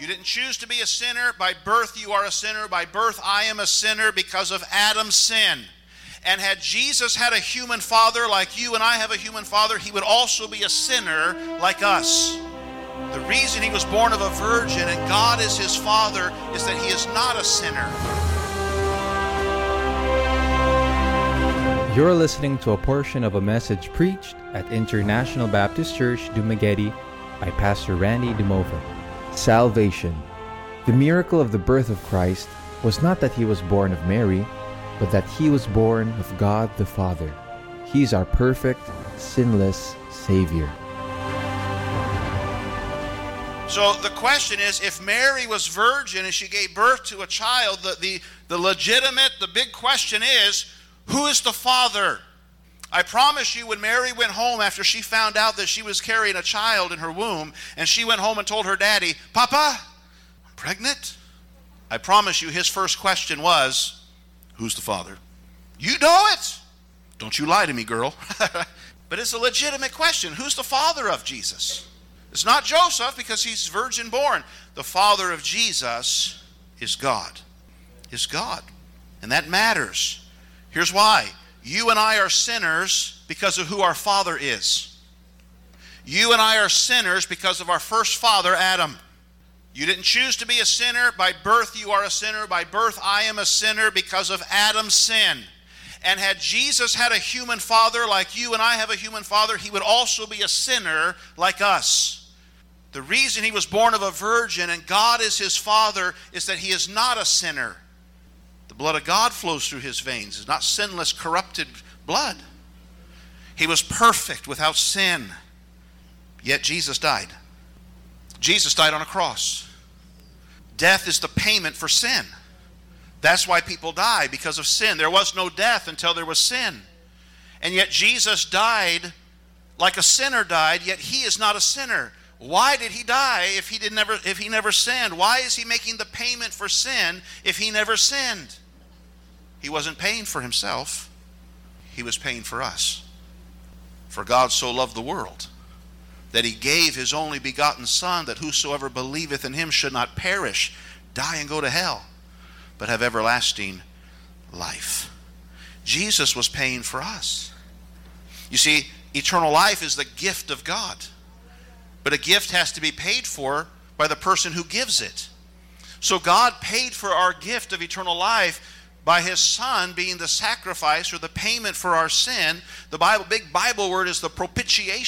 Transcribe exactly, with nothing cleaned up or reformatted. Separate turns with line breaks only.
You didn't choose to be a sinner. By birth you are a sinner. By birth I am a sinner because of Adam's sin. And had Jesus had a human father like you and I have a human father, he would also be a sinner like us. The reason he was born of a virgin and God is his father is that he is not a sinner.
You're listening to a portion of a message preached at International Baptist Church, Dumaguete by Pastor Randy Dimova. Salvation. The miracle of the birth of Christ was not that he was born of Mary, but that he was born of God the Father. He's our perfect, sinless Savior.
So the question is, if Mary was virgin and she gave birth to a child, the, the, the legitimate, the big question is, who is the father? I promise you, when Mary went home after she found out that she was carrying a child in her womb, and she went home and told her daddy, Papa, I'm pregnant. I promise you, his first question was, who's the father? You know it. Don't you lie to me, girl. But it's a legitimate question. Who's the father of Jesus? It's not Joseph because he's virgin born. The father of Jesus is God. Is God. And that matters. Here's why. You and I are sinners because of who our father is. You and I are sinners because of our first father, Adam. You didn't choose to be a sinner. By birth you are a sinner. By birth I am a sinner because of Adam's sin. And had Jesus had a human father like you and I have a human father, he would also be a sinner like us. The reason he was born of a virgin and God is his father is that he is not a sinner. The blood of God flows through his veins. It's not sinless, corrupted blood. He was perfect without sin. Yet Jesus died. Jesus died on a cross. Death is the payment for sin. That's why people die, because of sin. There was no death until there was sin. And yet Jesus died like a sinner died, yet he is not a sinner. Why did he die if he did never if he never sinned? Why is he making the payment for sin if he never sinned? He wasn't paying for himself. He was paying for us. For God so loved the world that he gave his only begotten Son, that whosoever believeth in him should not perish, die and go to hell, but have everlasting life. Jesus was paying for us. You see, eternal life is the gift of God. But a gift has to be paid for by the person who gives it. So God paid for our gift of eternal life by his Son being the sacrifice or the payment for our sin. The Bible, big Bible word is the propitiation.